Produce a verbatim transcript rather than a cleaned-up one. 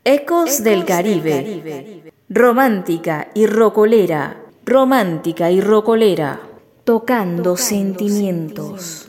Ecos del Caribe. Romántica y rocolera. Romántica y rocolera. Tocando sentimientos.